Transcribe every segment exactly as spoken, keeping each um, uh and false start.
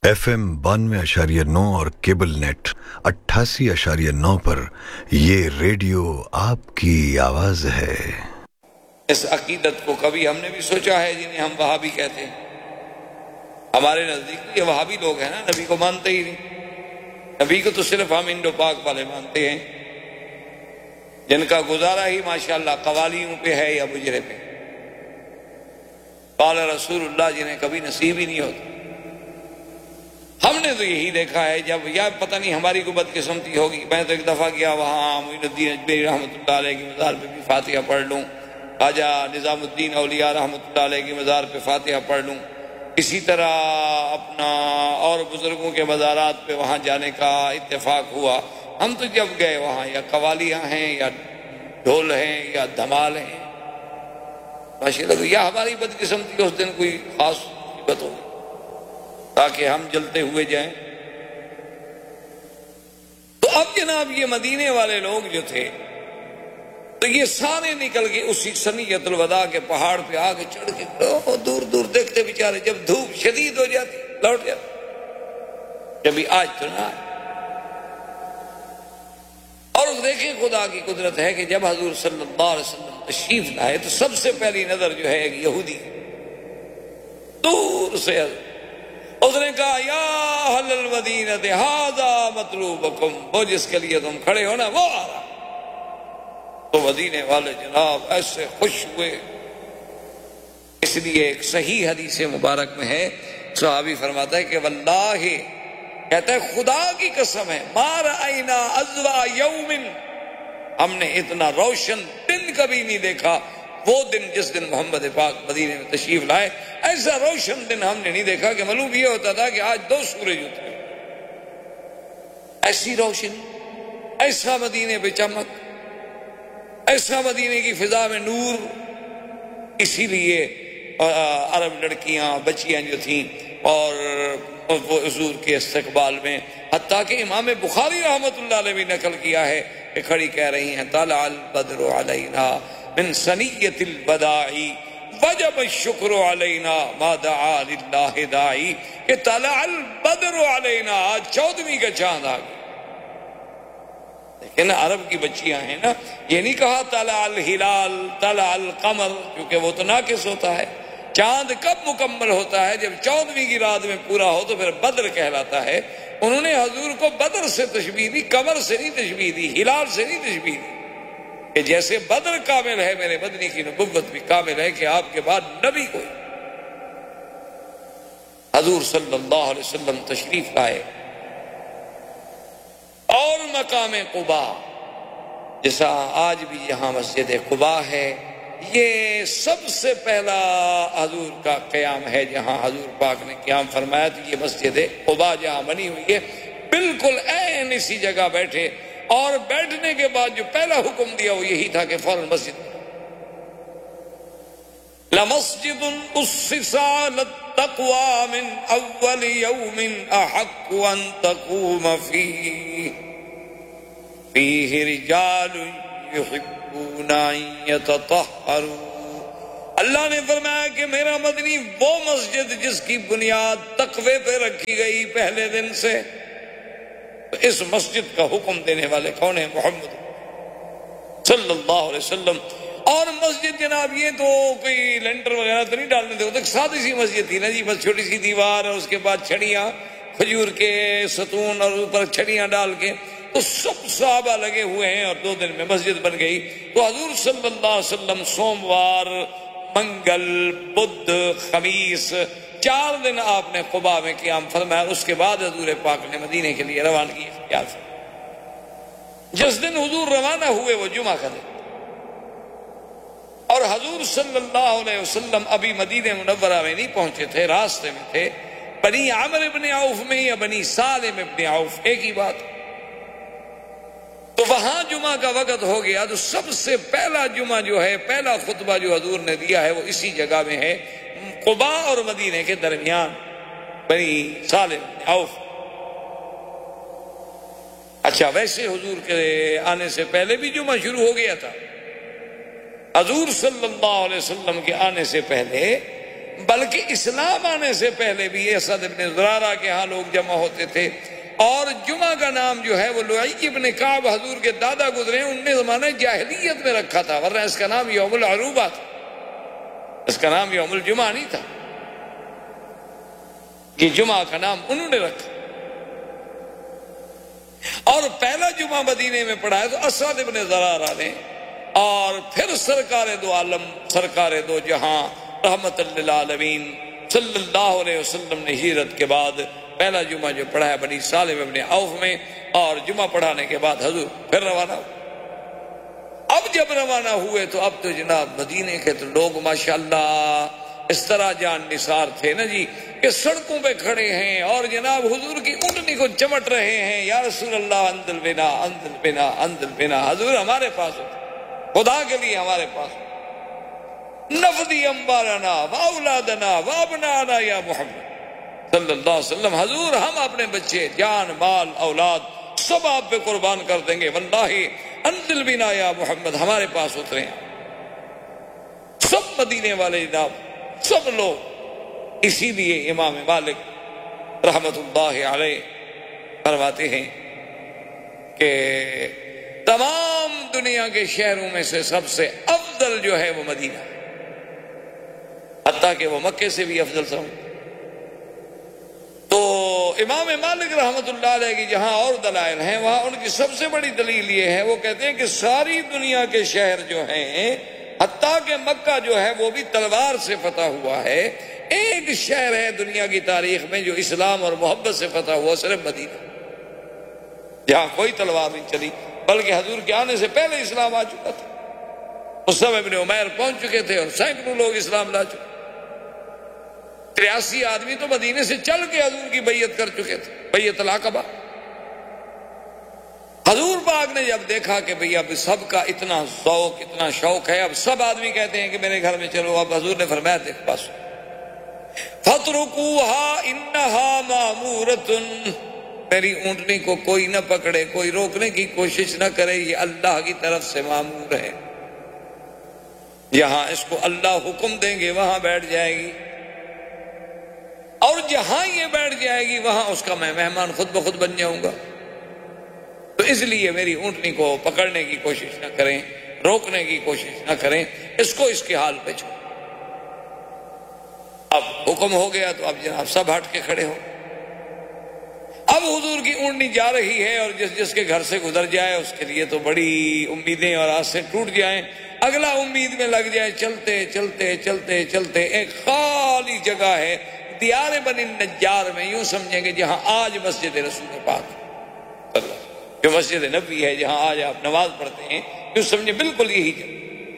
F M بانوے اشاریہ نو اور کیبل نیٹ اٹھاسی اشاریہ نو پر یہ ریڈیو آپ کی آواز ہے۔ اس عقیدت کو کبھی ہم نے بھی سوچا ہے جنہیں ہم وہابی کہتے ہیں؟ ہمارے نزدیک یہ وہابی لوگ ہیں نا، نبی کو مانتے ہی نہیں۔ نبی کو تو صرف ہم انڈو پاک والے مانتے ہیں، جن کا گزارا ہی ماشاءاللہ قوالیوں پہ ہے یا بجرے پہ۔ قال رسول اللہ جنہیں کبھی نصیب ہی نہیں ہوتا۔ ہم نے تو یہی دیکھا ہے، جب یا پتہ نہیں ہماری کو بدقسمتی ہوگی، میں تو ایک دفعہ گیا وہاں معین الدین اجمیری رحمۃ اللہ علیہ کی مزار پہ بھی فاتحہ پڑھ لوں، خواجہ نظام الدین اولیاء رحمۃ اللہ علیہ کی مزار پہ فاتحہ پڑھ لوں، اسی طرح اپنا اور بزرگوں کے مزارات پہ وہاں جانے کا اتفاق ہوا۔ ہم تو جب گئے وہاں یا قوالیاں ہیں یا ڈھول ہیں یا دھمال ہیں، ماشاءاللہ، یا ہماری بدقسمتی اس دن کوئی خاص مصیبت ہوگی تاکہ ہم جلتے ہوئے جائیں۔ تو اب جناب یہ مدینے والے لوگ جو تھے تو یہ سارے نکل کے اسی سنیت الوداع کے پہاڑ پہ آ کے چڑھ کے دور دور دیکھتے بیچارے، جب دھوپ شدید ہو جاتی لوٹ جاتے، کبھی آج تو نہ آئے۔ اور دیکھیں خدا کی قدرت ہے کہ جب حضور صلی اللہ علیہ وسلم تشریف لائے تو سب سے پہلی نظر جو ہے ایک یہودی دور سے اس نے کہا یا اہل المدینہ ھذا مطلوبکم، وہ جس کے لیے تم کھڑے ہو نا وہ آ رہا۔ تو مدینے والے جناب ایسے خوش ہوئے، اس لیے ایک صحیح حدیث مبارک میں ہے، صحابی فرماتا ہے کہ واللہ، کہتا ہے خدا کی قسم ہے، ما رأینا اضواء یوم، ہم نے اتنا روشن دن کبھی نہیں دیکھا۔ وہ دن جس دن محمد پاک مدینے میں تشریف لائے، ایسا روشن دن ہم نے نہیں دیکھا کہ معلوم یہ ہوتا تھا کہ آج دو سورج اترے، ایسی روشن، ایسا مدینے پہ چمک، ایسا مدینے کی فضا میں نور۔ اسی لیے عرب لڑکیاں بچیاں جو تھیں اور وہ حضور کے استقبال میں، حتیٰ کہ امام بخاری رحمۃ اللہ علیہ بھی نقل کیا ہے کہ کھڑی کہہ رہی ہیں طلع البدر علینا من ثنیۃ الوداع وجب الشکر علینا ما دعا للہ داعی، کہ طلع البدر علینا، آج چودھویں کا چاند آ گیا۔ لیکن عرب کی بچیاں ہیں نا، یہ نہیں کہا طلع الہلال طلع القمر، کیونکہ وہ تو ناقص ہوتا ہے۔ چاند کب مکمل ہوتا ہے؟ جب چودھویں کی رات میں پورا ہو تو پھر بدر کہلاتا ہے۔ انہوں نے حضور کو بدر سے تشبیہ دی، قمر سے نہیں تشبیہ دی، ہلال سے نہیں تشبیہ دی، کہ جیسے بدر کامل ہے میرے مدنی کی نبوت بھی کامل ہے کہ آپ کے بعد نبی کوئی۔ حضور صلی اللہ علیہ وسلم تشریف لائے اور مقام قباء، جیسا آج بھی یہاں مسجد قباء ہے، یہ سب سے پہلا حضور کا قیام ہے جہاں حضور پاک نے قیام فرمایا۔ تو یہ مسجد قباء جہاں بنی ہوئی ہے، بالکل عین اسی جگہ بیٹھے، اور بیٹھنے کے بعد جو پہلا حکم دیا وہ یہی تھا کہ فوراً مسجد لَمَسْجِدٌ أُسِّسَ عَلَى التَّقْوَى مِنْ أَوَّلِ يَوْمٍ أَحَقُّ أَن تَقُومَ فِيهِ فِيهِ رِجَالٌ يُحِبُّونَ أَن يَتَطَهَّرُوا۔ اللہ نے فرمایا کہ میرا مدنی وہ مسجد جس کی بنیاد تقوی پہ رکھی گئی پہلے دن سے، اس مسجد کا حکم دینے والے کون ہیں؟ محمد صلی اللہ علیہ وسلم۔ اور مسجد جناب یہ تو کوئی لینٹر وغیرہ تو نہیں ڈالنے تھے، وہ تو ایک سادی سی مسجد تھی نا جی، بس چھوٹی سی دیوار اور اس کے بعد چھڑیاں، کھجور کے ستون اور اوپر چھڑیاں ڈال کے، تو سب صحابہ لگے ہوئے ہیں اور دو دن میں مسجد بن گئی۔ تو حضور صلی اللہ علیہ وسلم سوموار، منگل، بدھ، خمیس، چار دن آپ نے قباء میں قیام فرمایا۔ اس کے بعد حضور پاک نے مدینے کے لیے روانگی اختیار کی۔ جس دن حضور روانہ ہوئے وہ جمعہ کا دن، اور حضور صلی اللہ علیہ وسلم ابھی مدینہ منورہ میں نہیں پہنچے تھے، راستے میں تھے، بنی عمرو ابن عوف میں یا بنی سالم ابن عوف، ایک ہی بات۔ تو وہاں جمعہ کا وقت ہو گیا، تو سب سے پہلا جمعہ جو ہے، پہلا خطبہ جو حضور نے دیا ہے وہ اسی جگہ میں ہے، قباء اور مدینے کے درمیان، بنی سالم ابن عوف۔ اچھا، ویسے حضور کے آنے سے پہلے بھی جمعہ شروع ہو گیا تھا۔ حضور صلی اللہ علیہ وسلم کے آنے سے پہلے بلکہ اسلام آنے سے پہلے بھی اسد ابن زرارہ کے ہاں لوگ جمع ہوتے تھے، اور جمعہ کا نام جو ہے وہ لؤی ابن کعب حضور کے دادا گزرے ہیں، انہوں نے زمانہ جاہلیت میں رکھا تھا، ورنہ اس کا نام یوم العروبہ تھا، اس کا نام یوم الجمعہ نہیں تھا، کہ جمعہ کا نام انہوں نے رکھا۔ اور پہلا جمعہ مدینے میں پڑھا ہے تو اسد ابن زرارہ نے، اور پھر سرکار دو عالم سرکار دو جہاں رحمت للعالمین صلی اللہ علیہ وسلم نے ہجرت کے بعد پہلا جمعہ جو پڑھا ہے بنی سالم ابن عوف میں، اور جمعہ پڑھانے کے بعد حضور پھر روانہ ہوئے۔ اب جب روانہ ہوئے تو اب تو جناب مدینے کے تو لوگ ماشاءاللہ اس طرح جان نثار تھے نا جی، کہ سڑکوں پہ کھڑے ہیں اور جناب حضور کی اونٹنی کو چمٹ رہے ہیں، یا رسول اللہ انزل بنا انزل بنا انزل بنا، حضور ہمارے پاس ہو، خدا کے لیے ہمارے پاس ہو، نفدی انبارنا واولادنا وابنانا یا محمد صلی اللہ علیہ وسلم، حضور ہم اپنے بچے جان مال اولاد سب آپ پہ قربان کر دیں گے، واللہ انزل بنا یا محمد، ہمارے پاس اترے ہیں۔ سب مدینے والے جناب سب لوگ، اسی لیے امام مالک رحمت اللہ علیہ فرماتے ہیں کہ تمام دنیا کے شہروں میں سے سب سے افضل جو ہے وہ مدینہ ہے، حتیٰ کہ وہ مکے سے بھی افضل سمجھ۔ تو امام مالک رحمت اللہ علیہ کی جہاں اور دلائل ہیں، وہاں ان کی سب سے بڑی دلیل یہ ہے، وہ کہتے ہیں کہ ساری دنیا کے شہر جو ہیں، حتیٰ کہ مکہ جو ہے وہ بھی تلوار سے فتح ہوا ہے، ایک شہر ہے دنیا کی تاریخ میں جو اسلام اور محبت سے فتح ہوا، صرف مدینہ، جہاں کوئی تلوار نہیں چلی، بلکہ حضور کے آنے سے پہلے اسلام آ چکا تھا، مصعب ابن عمیر پہنچ چکے تھے اور سینکڑوں لوگ اسلام لا چکے، تریاسی آدمی تو مدینے سے چل کے حضور کی بیعت کر چکے تھے، بیعت العقبہ۔ حضور پاک نے جب دیکھا کہ بھئی اب سب کا اتنا ذوق اتنا شوق ہے، اب سب آدمی کہتے ہیں کہ میرے گھر میں چلو، اب حضور نے فرمایا دیکھ بس فَاتْرُكُوهَا إِنَّهَا مَأْمُورَةٌ، میری اونٹنی کو کوئی نہ پکڑے، کوئی روکنے کی کوشش نہ کرے، یہ اللہ کی طرف سے مامور ہے، جہاں اس کو اللہ حکم دیں گے وہاں بیٹھ جائے گی، اور جہاں یہ بیٹھ جائے گی وہاں اس کا میں مہمان خود بخود بن جاؤں گا، تو اس لیے میری اونٹنی کو پکڑنے کی کوشش نہ کریں، روکنے کی کوشش نہ کریں، اس کو اس کے حال پہ چھوڑیں۔ اب حکم ہو گیا تو اب جناب سب ہٹ کے کھڑے ہو، اب حضور کی اونٹنی جا رہی ہے، اور جس جس کے گھر سے گزر جائے اس کے لیے تو بڑی امیدیں اور آس سے ٹوٹ جائیں، اگلا امید میں لگ جائے، چلتے چلتے چلتے چلتے ایک خالی جگہ ہے دیار بنی نجار میں، یوں سمجھیں گے جہاں آج مسجد رسول پاک جو مسجد نبی ہے، جہاں آج آپ نماز پڑھتے ہیں، یوں سمجھیں بالکل یہی جگہ،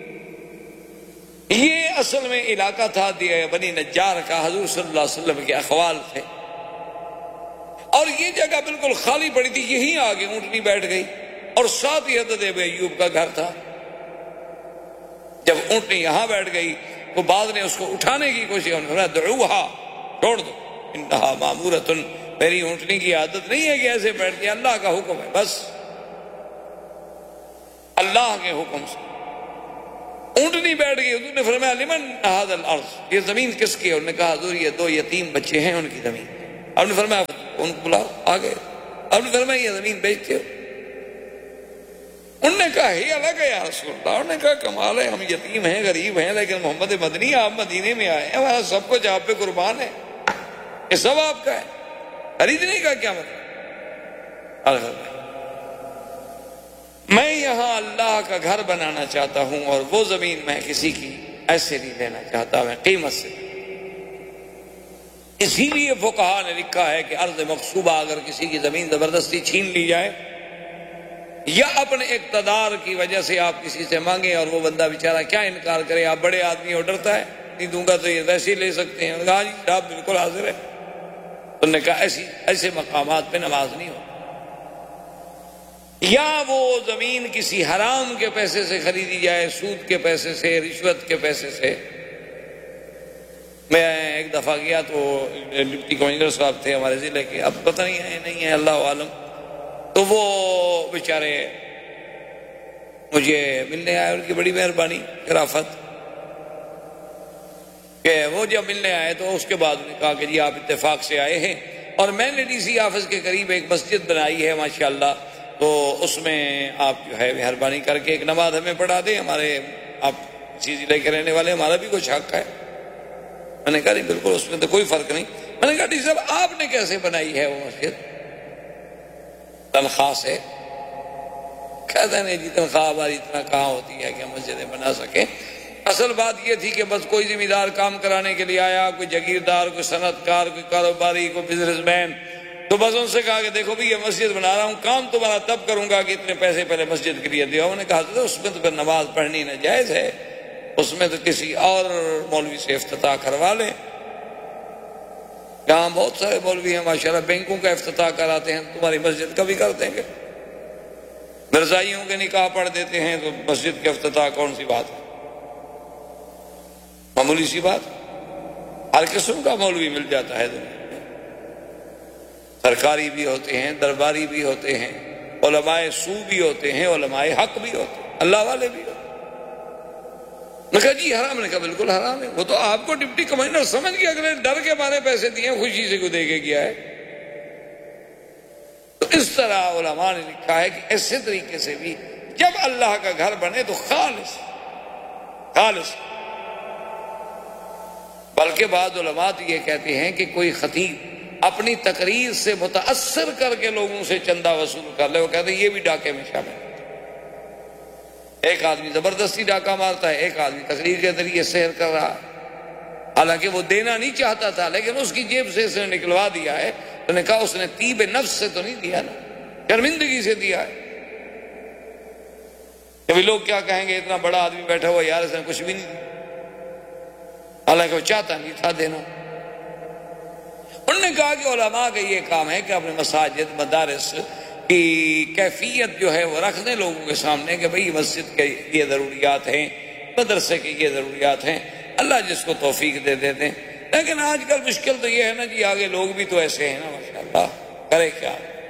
یہ اصل میں علاقہ تھا دیار بنی نجار کا، حضور صلی اللہ علیہ وسلم کے اخوال تھے، اور یہ جگہ بالکل خالی پڑی تھی، یہیں آگے اونٹنی بیٹھ گئی، اور ساتھ ہی حضرت ابو ایوب کا گھر تھا۔ جب اونٹنی یہاں بیٹھ گئی تو بعد نے اس کو اٹھانے کی کوشش کی، دعوہا، چھوڑ دو، انہا مامورتن، میری اونٹنی کی عادت نہیں ہے کہ ایسے بیٹھ کے، اللہ کا حکم ہے، بس اللہ کے حکم سے اونٹنی بیٹھ گئی۔ حضور نے فرمایا لمن ھذا الارض، یہ زمین کس کی ہے؟ انہوں نے کہا حضور یہ دو یتیم بچے ہیں ان کی زمین۔ آپ نے فرمایا ان کو بلاؤ، آ گئے۔ آپ نے فرمایا یہ زمین بیچتے ہو؟ انہوں نے کہا ہی الگ ہے یا رسول اللہ۔ انہوں نے کہا کمال ہے، ہم یتیم ہیں غریب ہیں، لیکن محمد مدنی آپ مدینے میں آئے ہیں، ہمارا سب کچھ آپ پہ قربان ہے، یہ سب آپ کا ہے، خریدنے کا کیا مطلب؟ میں یہاں اللہ کا گھر بنانا چاہتا ہوں، اور وہ زمین میں کسی کی ایسے نہیں لینا چاہتا، میں قیمت سے۔ اسی لیے فقہا نے لکھا ہے کہ ارض مغصوبہ اگر کسی کی زمین زبردستی چھین لی جائے، یا اپنے اقتدار کی وجہ سے آپ کسی سے مانگیں اور وہ بندہ بیچارہ کیا انکار کرے، آپ بڑے آدمی ہو، ڈرتا ہے نہیں دوں گا تو یہ ویسے ہی لے سکتے ہیں، کہا جی آپ بالکل حاضر ہے۔ انہوں نے کہا ایسی ایسے مقامات پہ نماز نہیں ہو، یا وہ زمین کسی حرام کے پیسے سے خریدی جائے، سود کے پیسے سے، رشوت کے پیسے سے۔ میں ایک دفعہ گیا تو ڈپٹی کمشنر صاحب تھے ہمارے ضلع کے، اب پتہ نہیں ہے نہیں ہے اللہ عالم، تو وہ بیچارے مجھے ملنے آئے، ان کی بڑی مہربانی شرافت، کہ وہ جب ملنے آئے تو اس کے بعد انہوں نے کہا کہ جی آپ اتفاق سے آئے ہیں اور میں نے ڈی سی آفس کے قریب ایک مسجد بنائی ہے ماشاءاللہ، تو اس میں آپ جو ہے مہربانی کر کے ایک نماز ہمیں پڑھا دیں، ہمارے آپ چیز لے کے رہنے والے، ہمارا بھی کچھ حق ہے۔ میں نے کہا نہیں بالکل، اس میں تو کوئی فرق نہیں۔ میں نے کہا ڈی صاحب آپ نے کیسے بنائی ہے وہ مسجد؟ تنخواہ سے؟ کہتے ہیں جی تنخواہ ہماری اتنا کہاں ہوتی ہے کہ ہم مسجدیں بنا سکیں، اصل بات یہ تھی کہ بس کوئی ذمہ دار کام کرانے کے لیے آیا، کوئی جاگیردار، کوئی صنعت کار، کوئی کاروباری، کوئی بزنس مین، تو بس ان سے کہا کہ دیکھو بھی یہ مسجد بنا رہا ہوں، کام تمہارا تب کروں گا کہ اتنے پیسے پہلے مسجد کے لیے دیو۔ انہوں نے کہا تھا اس میں تو پھر نماز پڑھنی ناجائز ہے، اس میں تو کسی اور مولوی سے افتتاح کروا لیں۔ یہاں بہت سارے مولوی ہیں ماشاءاللہ بینکوں کا افتتاح کراتے ہیں، تمہاری مسجد کا بھی کر دیں گے۔ مرزائیوں کے نکاح پڑھ دیتے ہیں تو مسجد کے افتتاح کون سی بات ہے؟ معمولی سی بات۔ ہر قسم کا مولوی مل جاتا ہے دنیا میں، سرکاری بھی ہوتے ہیں، درباری بھی ہوتے ہیں، علماء سو بھی ہوتے ہیں، علماء حق بھی ہوتے ہیں، اللہ والے بھی ہوتے ہیں۔ میں کہا جی حرام؟ نے کہا بالکل حرام ہے، وہ تو آپ کو ڈپٹی کمائنر سمجھ کے اگلے ڈر کے مارے پیسے دیے، خوشی سے کو دے کے کیا ہے۔ تو اس طرح علماء نے لکھا ہے کہ ایسے طریقے سے بھی جب اللہ کا گھر بنے تو خالص خالص بلکہ بعض علماء تو یہ کہتے ہیں کہ کوئی خطیب اپنی تقریر سے متاثر کر کے لوگوں سے چندہ وصول کر لے، وہ کہتے ہیں یہ بھی ڈاکے میں شامل ہے۔ ایک آدمی زبردستی ڈاکہ مارتا ہے، ایک آدمی تقریر کے ذریعے سحر کر رہا ہے، حالانکہ وہ دینا نہیں چاہتا تھا لیکن اس کی جیب سے اس نے نکلوا دیا ہے۔ تو نے کہا اس نے طیب نفس سے تو نہیں دیا نا، شرمندگی سے دیا ہے۔ کبھی لوگ کیا کہیں گے اتنا بڑا آدمی بیٹھا ہوا یار اس نے کچھ بھی نہیں دیا، حالانکہ وہ چاہتا نہیں تھا دینا۔ انہوں نے کہا کہ علماء کا یہ کام ہے کہ اپنے مساجد مدارس کی کیفیت جو ہے وہ رکھ دیں لوگوں کے سامنے کہ بھئی مسجد کے یہ ضروریات ہیں، مدرسے کی یہ ضروریات ہیں، اللہ جس کو توفیق دے دیتے ہیں۔ لیکن آج کل مشکل تو یہ ہے نا جی، آگے لوگ بھی تو ایسے ہیں نا ماشاءاللہ، کرے کیا؟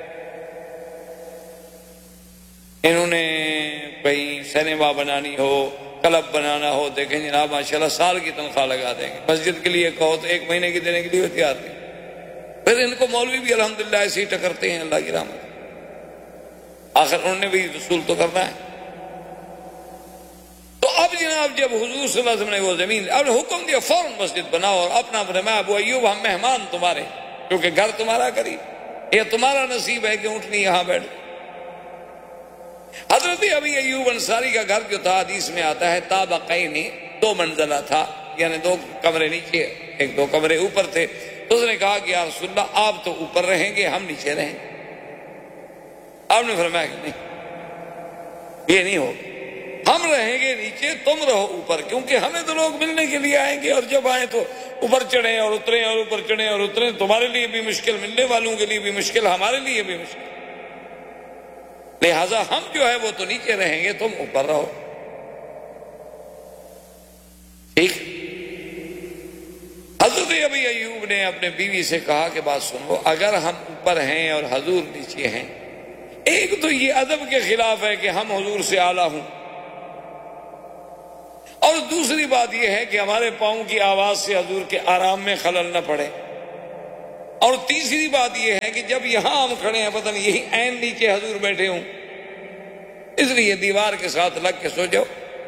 انہوں نے کہیں سینما بنانی ہو، کلب بنانا ہو، دیکھیں جناب ماشاءاللہ سال کی تنخواہ لگا دیں گے، مسجد کے لیے کہو تو ایک مہینے کی دینے کے لیے تیار نہیں۔ پھر ان کو مولوی بھی الحمدللہ ایسے ہی ٹکرتے ہیں، اللہ کی رحمت، آخر انہوں نے بھی وصول تو کرنا ہے۔ تو اب جناب جب حضور صلی اللہ علیہ وسلم نے وہ زمین اب حکم دیا فوراً مسجد بناؤ، اور اپنا فرمایا ابو ایوب ہم مہمان تمہارے، کیونکہ گھر تمہارا قریب، یہ تمہارا نصیب ہے کہ اونٹنی یہاں بیٹھ۔ حضرت ابی ایوب انصاری کا گھر جو تھا حدیث میں آتا ہے طابقین، دو منزلہ تھا، یعنی دو کمرے نیچے ایک دو کمرے اوپر تھے۔ تو اس نے کہا کہ یا رسول اللہ آپ تو اوپر رہیں گے، ہم نیچے رہیں گے۔ آپ نے فرمایا کہ نہیں، یہ نہیں ہوگا، ہم رہیں گے نیچے، تم رہو اوپر، کیونکہ ہمیں تو لوگ ملنے کے لیے آئیں گے، اور جب آئیں تو اوپر چڑھیں اور اتریں اور اوپر چڑھیں اور اتریں، تمہارے لیے بھی مشکل، ملنے والوں کے لیے بھی مشکل، ہمارے لیے بھی مشکل، لہذا ہم جو ہے وہ تو نیچے رہیں گے، تم اوپر رہو۔ ٹھیک۔ حضرت ابی ایوب نے اپنے بیوی سے کہا کہ بات سنو، اگر ہم اوپر ہیں اور حضور نیچے ہیں، ایک تو یہ ادب کے خلاف ہے کہ ہم حضور سے اعلیٰ ہوں، اور دوسری بات یہ ہے کہ ہمارے پاؤں کی آواز سے حضور کے آرام میں خلل نہ پڑے، اور تیسری بات یہ ہے کہ جب یہاں ہم کھڑے ہیں پتہ نہیں یہی عین نیچے حضور بیٹھے ہوں، اس لیے دیوار کے ساتھ لگ کے سو جاؤ،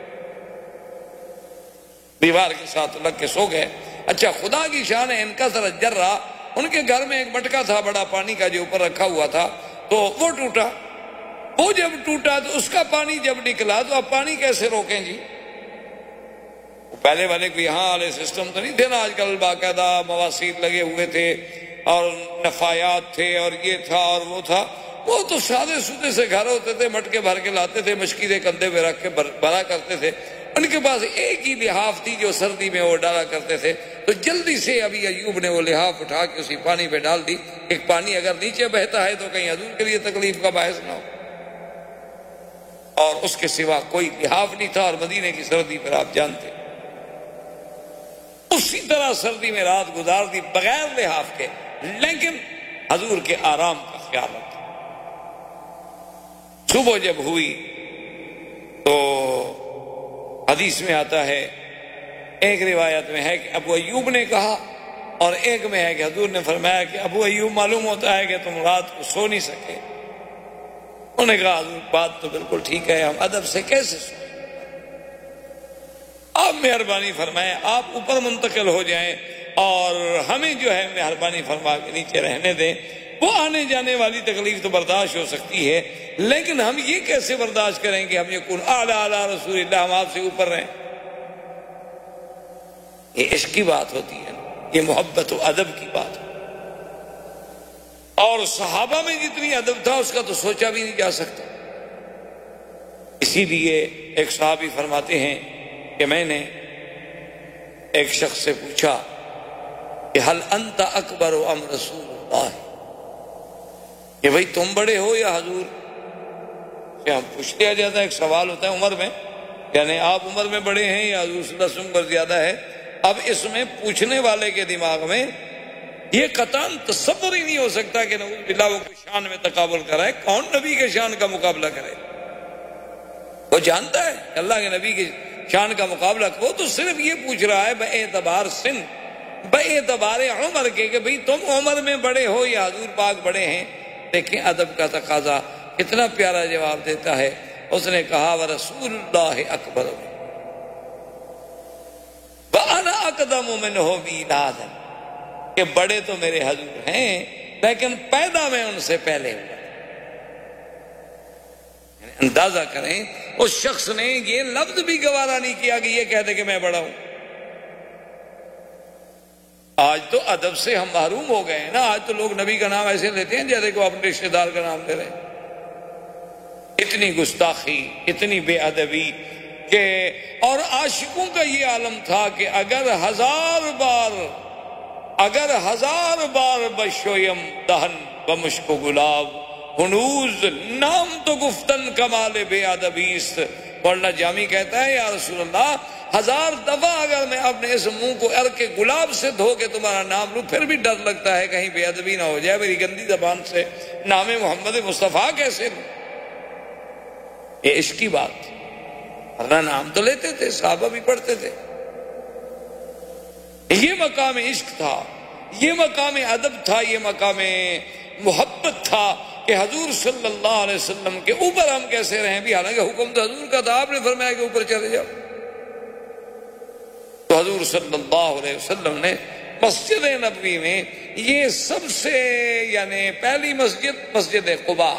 دیوار کے ساتھ لگ کے سو گئے۔ اچھا خدا کی شان ہے، ان کا سر جرہ، ان کے گھر میں ایک مٹکا تھا بڑا پانی کا جو اوپر رکھا ہوا تھا، تو وہ ٹوٹا، وہ جب ٹوٹا تو اس کا پانی جب نکلا تو اب پانی کیسے روکیں جی؟ پہلے والے کو یہاں والے سسٹم تو نہیں تھے نا، آج کل باقاعدہ مواسیر لگے ہوئے تھے اور نفایات تھے اور یہ تھا اور وہ تھا، وہ تو سادے سودے سے گھر ہوتے تھے، مٹکے بھر کے لاتے تھے، مشکیزیں کندھے پہ رکھ کے بھرا کرتے تھے۔ ان کے پاس ایک ہی لحاف تھی جو سردی میں وہ ڈالا کرتے تھے، تو جلدی سے ابھی ایوب نے وہ لحاف اٹھا کے اسی پانی پہ ڈال دی، ایک پانی اگر نیچے بہتا ہے تو کہیں حضور کے لیے تکلیف کا باعث نہ ہو، اور اس کے سوا کوئی لحاف نہیں تھا، اور مدینے کی سردی پر آپ جانتے، اسی طرح سردی میں رات گزار دی بغیر لحاف کے، لیکن حضور کے آرام کا خیال رکھا۔ صبح جب ہوئی تو حدیث میں آتا ہے ایک روایت میں ہے کہ ابو ایوب نے کہا، اور ایک میں ہے کہ حضور نے فرمایا کہ ابو ایوب معلوم ہوتا ہے کہ تم رات کو سو نہیں سکے۔ انہوں نے کہا حضور بات تو بالکل ٹھیک ہے، ہم ادب سے کیسے سوئیں؟ آپ مہربانی فرمائیں، آپ اوپر منتقل ہو جائیں اور ہمیں جو ہے مہربانی فرما کے نیچے رہنے دیں۔ وہ آنے جانے والی تکلیف تو برداشت ہو سکتی ہے، لیکن ہم یہ کیسے برداشت کریں کہ ہم یہ کن اعلیٰ اعلیٰ رسول اللہ، ہم آپ سے اوپر رہیں؟ یہ عشق کی بات ہوتی ہے، یہ محبت و ادب کی بات ہے۔ اور صحابہ میں جتنی ادب تھا اس کا تو سوچا بھی نہیں جا سکتا۔ اسی لیے ایک صحابی فرماتے ہیں کہ میں نے ایک شخص سے پوچھا کہ حل انت اکبر ام رسول اللہ، کہ بھئی تم بڑے ہو یا حضور؟ کہ ہم پوچھ لیا جاتا ہے، ایک سوال ہوتا ہے عمر میں، یعنی آپ عمر میں بڑے ہیں یا حضور صلی اللہ علیہ وسلم پر زیادہ ہے؟ اب اس میں پوچھنے والے کے دماغ میں یہ قطعاً تصور ہی نہیں ہو سکتا کہ نعوذ باللہ وہ کوئی شان میں تقابل کرائے۔ کون نبی کے شان کا مقابلہ کرے؟ وہ جانتا ہے کہ اللہ کے نبی کی شان کا مقابلہ، وہ تو صرف یہ پوچھ رہا ہے بے اعتبار سن، بے اعتبار عمر کے، کہ بھئی تم عمر میں بڑے ہو یا حضور پاک بڑے ہیں۔ دیکھیں ادب کا تقاضا کتنا پیارا جواب دیتا ہے۔ اس نے کہا ورسول اللہ اکبر وَأَنَا أَقْدَمُ مِنْهُ مِيلَادًا، کہ بڑے تو میرے حضور ہیں لیکن پیدا میں ان سے پہلے ہوا۔ یعنی اندازہ کریں اس شخص نے یہ لفظ بھی گوارا نہیں کیا کہ یہ کہہ دے کہ میں بڑا ہوں۔ آج تو ادب سے ہم محروم ہو گئے ہیں نا، آج تو لوگ نبی کا نام ایسے لیتے ہیں جیسے کو اپنے رشتے دار کا نام لے رہے ہیں۔ اتنی گستاخی، اتنی بے ادبی کہ، اور عاشقوں کا یہ عالم تھا کہ اگر ہزار بار اگر ہزار بار بشویم دہن بمشک و گلاب ہنوز نام تو گفتن کمال بے ادبیست۔ مولانا جامی کہتا ہے یا رسول اللہ ہزار دفعہ اگر میں اپنے اس منہ کو عرق گلاب سے دھو کے تمہارا نام لوں پھر بھی ڈر لگتا ہے کہیں بے ادبی نہ ہو جائے میری گندی زبان سے، نام محمد مصطفیٰ کیسے لوں؟ یہ عشق کی بات تھی، ورنہ نام تو لیتے تھے، صحابہ بھی پڑھتے تھے۔ یہ مقام عشق تھا، یہ مقام ادب تھا، یہ مقام محبت تھا کہ حضور صلی اللہ علیہ وسلم کے اوپر ہم کیسے رہیں بھی، حالانکہ حکم تو حضور کا تھا، آپ نے فرمایا کہ اوپر چلے جاؤ۔ تو حضور صلی اللہ علیہ وسلم نے مسجد نبوی میں یہ سب سے یعنی پہلی مسجد مسجد قباء،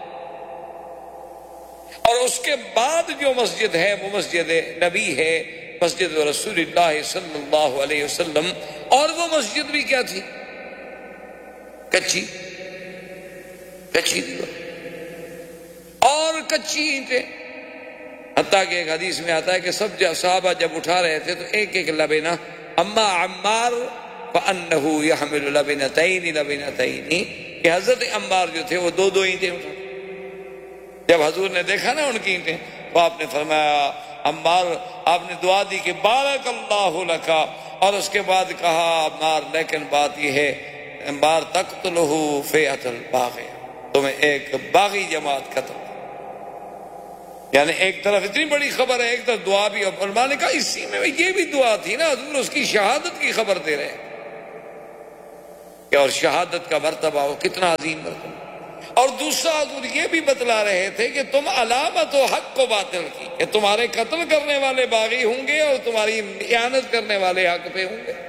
اور اس کے بعد جو مسجد ہے وہ مسجد نبی ہے، مسجد رسول اللہ صلی اللہ علیہ وسلم۔ اور وہ مسجد بھی کیا تھی؟ کچی کچی دیوار اور کچی اینٹیں، حتیٰ کہ ایک حدیث میں آتا ہے کہ سب صحابہ جب اٹھا رہے تھے تو ایک ایک لبنہ، اما عمار فانہ یحمل لبنتین لبنتین، کہ حضرت عمار جو تھے وہ دو دو اینٹیں اٹھا۔ جب حضور نے دیکھا نا ان کی اینٹیں تو آپ نے فرمایا عمار، آپ نے دعا دی کہ بارک اللہ لکا، اور اس کے بعد کہا عمار لیکن بات یہ ہے عمار تقتلہ فئۃ الباغی، تمہیں ایک باغی جماعت قتل، یعنی ایک طرف اتنی بڑی خبر ہے، ایک طرف دعا بھی، اور علماء نے کہا اسی میں یہ بھی دعا تھی نا، حضور اس کی شہادت کی خبر دے رہے ہیں کہ اور شہادت کا مرتبہ وہ کتنا عظیم مرتبہ۔ اور دوسرا حضور یہ بھی بتلا رہے تھے کہ تم علامت و حق و باطل کی، کہ تمہارے قتل کرنے والے باغی ہوں گے اور تمہاری اعانت کرنے والے حق پہ ہوں گے،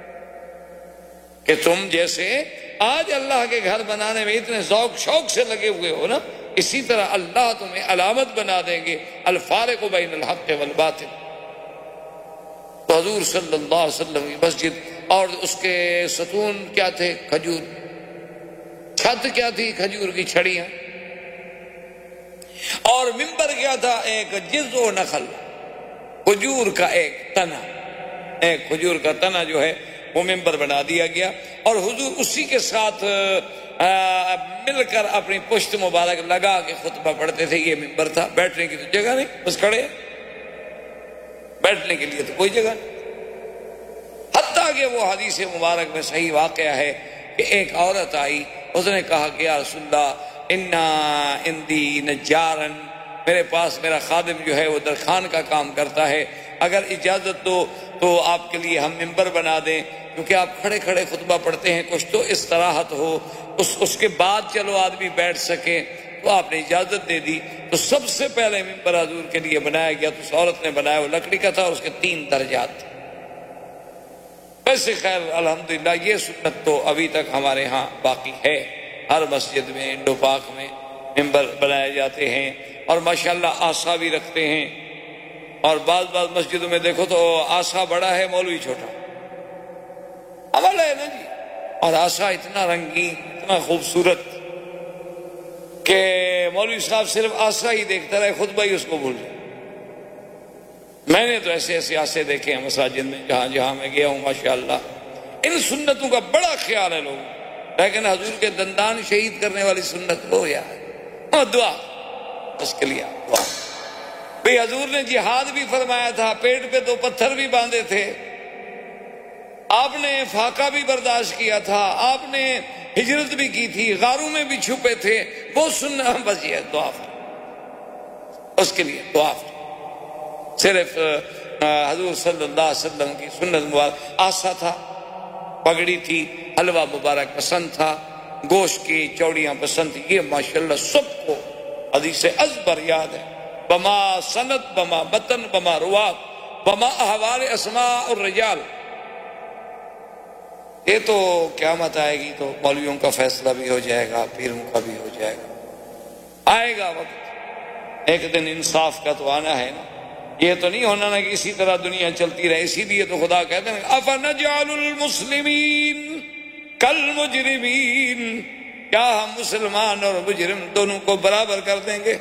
کہ تم جیسے آج اللہ کے گھر بنانے میں اتنے ذوق شوق سے لگے ہوئے ہو نا، اسی طرح اللہ تمہیں علامت بنا دیں گے، الفارق بین الحق والباطل۔ تو حضور صلی اللہ علیہ وسلم کی مسجد، اور اس کے ستون کیا تھے؟ کھجور، چھت کیا تھی؟ کھجور کی چھڑیاں، اور منبر کیا تھا؟ ایک جذع و نخل، کھجور کا ایک تنا، ایک کھجور کا تنا جو ہے وہ منبر بنا دیا گیا، اور حضور اسی کے ساتھ مل کر اپنی پشت مبارک لگا کے خطبہ پڑھتے تھے۔ یہ منبر تھا، بیٹھنے کی تو جگہ نہیں، بس کھڑے، بیٹھنے کے لیے تو کوئی جگہ نہیں۔ حتیٰ کہ وہ حدیث مبارک میں صحیح واقعہ ہے کہ ایک عورت آئی، اس نے کہا کہ یا رسول اللہ انا اندی نجارن، میرے پاس میرا خادم جو ہے وہ درخان کا کام کرتا ہے، اگر اجازت دو تو آپ کے لیے ہم ممبر بنا دیں، کیونکہ آپ کھڑے کھڑے خطبہ پڑھتے ہیں، کچھ تو استراحت ہو، اس اس کے بعد چلو آدمی بیٹھ سکے، تو آپ نے اجازت دے دی۔ تو سب سے پہلے ممبر حضور کے لیے بنایا گیا، تو اس عورت نے بنایا، وہ لکڑی کا تھا اور اس کے تین درجات تھے۔ ویسے خیر الحمدللہ یہ سنت تو ابھی تک ہمارے ہاں باقی ہے، ہر مسجد میں انڈو پاک میں ممبر بنائے جاتے ہیں، اور ماشاءاللہ آسا بھی رکھتے ہیں، اور بعض بعض مسجدوں میں دیکھو تو آسا بڑا ہے مولوی چھوٹا، عمل ہے نا جی، اور آسا اتنا رنگین اتنا خوبصورت کہ مولوی صاحب صرف آسا ہی دیکھتا رہے، خطبہ ہی اس کو بھول جائے۔ میں نے تو ایسے ایسے آسے دیکھے ہیں مساجد میں جہاں جہاں میں گیا ہوں، ماشاءاللہ ان سنتوں کا بڑا خیال ہے لوگوں، لیکن حضور کے دندان شہید کرنے والی سنت وہ یار دعا، اس کے لیے دعا۔ بھئی حضور نے جہاد بھی فرمایا تھا، پیٹ پہ دو پتھر بھی باندھے تھے، آپ نے فاقہ بھی برداشت کیا تھا، آپ نے ہجرت بھی کی تھی، غاروں میں بھی چھپے تھے، وہ سننا بس یہ دعا، اس کے لیے دعا۔ صرف حضور صلی اللہ علیہ وسلم کی سنت مبارک آسا تھا، پگڑی تھی، حلوہ مبارک پسند تھا، گوشت کی چوڑیاں پسند تھی، یہ ماشاءاللہ سب کو حدیث ازبر یاد ہے، بما سند بما متن بما روات بما احوال اسماء الرجال۔ یہ تو قیامت آئے گی تو مولویوں کا فیصلہ بھی ہو جائے گا، پیروں کا بھی ہو جائے گا، آئے گا وقت، ایک دن انصاف کا تو آنا ہے نا، یہ تو نہیں ہونا نا کہ اسی طرح دنیا چلتی رہے۔ اسی لیے تو خدا کہتے ہیں افنجعل المسلمین کالمجرمین، کیا ہم مسلمان اور مجرم دونوں کو برابر کر دیں گے؟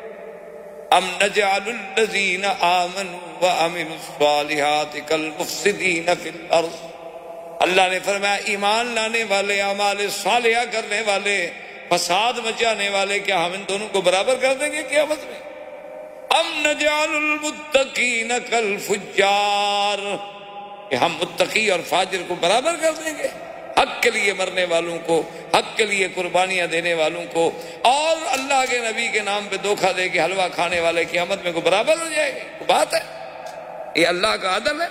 ام نجعل الذین آمنوا وعملوا الصالحات کالمفسدین فی الارض، اللہ نے فرمایا ایمان لانے والے، اعمال صالحہ کرنے والے، فساد مچانے والے، کیا ہم ان دونوں کو برابر کر دیں گے قیامت میں؟ ام نجعل المتقین کالفجار، کہ ہم متقی اور فاجر کو برابر کر دیں گے، حق کے لیے مرنے والوں کو، حق کے لیے قربانیاں دینے والوں کو، اور اللہ کے نبی کے نام پہ دھوکہ دے کے حلوہ کھانے والے قیامت میں کو برابر ہو جائے گے؟ بات ہے، یہ اللہ کا عدل ہے،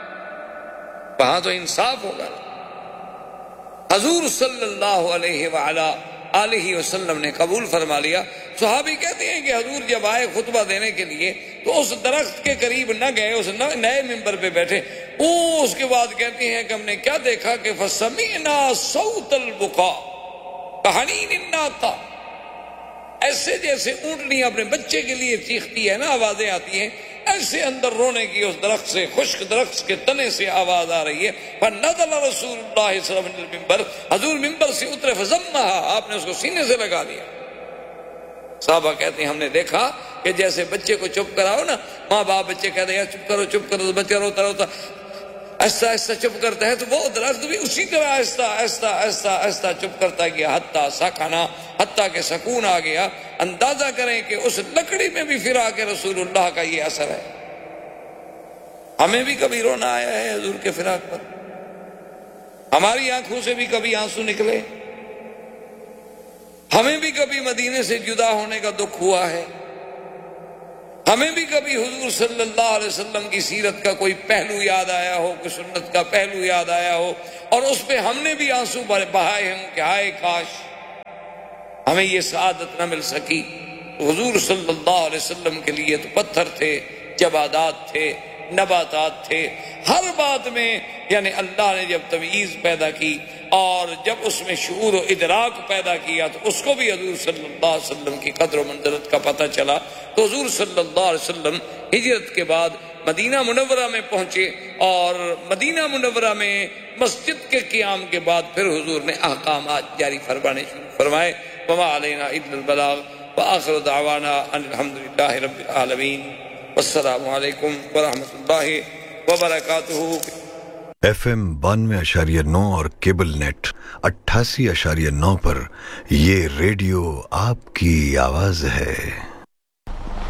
وہاں تو انصاف ہوگا۔ حضور صلی اللہ علیہ وآلہ آلہ وسلم نے قبول فرما لیا۔ صحابی کہتے ہیں کہ حضور جب آئے خطبہ دینے کے لیے تو اس درخت کے قریب نہ گئے، اس نئے ممبر پہ بیٹھے، وہ اس کے بعد کہتے ہیں کہ ہم نے کیا دیکھا کہ فَسَمِعْنَا صَوْتَ الْبُكَاءِ كَحَنِينِ النَّاقَةِ، ایسے جیسے اونٹنی اپنے بچے کے لیے چیختی ہے نا، آوازیں آتی ہیں، ایسے اندر رونے کی اس درخت سے، خشک درخت کے تنے سے آواز آ رہی ہے۔ فَنَزَلَ رَسُولُ اللَّهِ صلی اللہ علیہ وسلم ممبر، حضور ممبر سے اترے، فَزَمَّهَا، آپ نے اس کو سینے سے لگا دیا۔ صحابہ کہتے ہیں ہم نے دیکھا کہ جیسے بچے کو چپ کراؤ نا، ماں باپ بچے کہتے ہیں چپ کرو چپ کرو، تو بچہ روتا روتا ایسا ایسا چپ کرتا ہے، تو وہ درخت بھی اسی طرح ایسا ایسا ایسا ایسا چپ کرتا گیا، حتیٰ سکنا، حتیٰ کہ سکون آ گیا۔ اندازہ کریں کہ اس لکڑی میں بھی فراق رسول اللہ کا یہ اثر ہے۔ ہمیں بھی کبھی رونا آیا ہے حضور کے فراق پر، ہماری آنکھوں سے بھی کبھی آنسو نکلے، ہمیں بھی کبھی مدینے سے جدا ہونے کا دکھ ہوا ہے، ہمیں بھی کبھی حضور صلی اللہ علیہ وسلم کی سیرت کا کوئی پہلو یاد آیا ہو، کوئی سنت کا پہلو یاد آیا ہو، اور اس پہ ہم نے بھی آنسو بہائے ہوں کہ ہائے کاش ہمیں یہ سعادت نہ مل سکی۔ حضور صلی اللہ علیہ وسلم کے لیے تو پتھر تھے، جبادات تھے، نباتات تھے، ہر بات میں یعنی اللہ نے جب تمییز پیدا کی اور جب اس میں شعور و ادراک پیدا کیا تو اس کو بھی حضور صلی اللہ علیہ وسلم کی قدر و منزلت کا پتہ چلا۔ تو حضور صلی اللہ علیہ وسلم ہجرت کے بعد مدینہ منورہ میں پہنچے، اور مدینہ منورہ میں مسجد کے قیام کے بعد پھر حضور نے احکامات جاری فرمانے شروع فرمائے۔ وما علینا الا البلاغ وآخر دعوانا ان الحمد للہ رب العالمین، والسلام علیکم ورحمۃ اللہ وبرکاتہ۔ ایف ایم بانوے اشاریہ نو اور کیبل نیٹ اٹھاسی اشاریہ نو پر یہ ریڈیو آپ کی آواز ہے۔